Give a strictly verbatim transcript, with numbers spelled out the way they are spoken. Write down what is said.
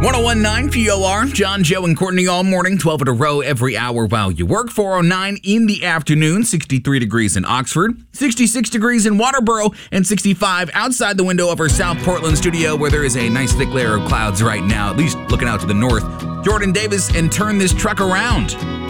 one oh one point nine P O R, John, Joe, and Courtney all morning, twelve in a row every hour while you work. four oh nine in the afternoon, sixty-three degrees in Oxford, sixty-six degrees in Waterboro, and sixty-five outside the window of our South Portland studio where there is a nice thick layer of clouds right now, at least looking out to the north. Jordan Davis and Turn This Truck Around.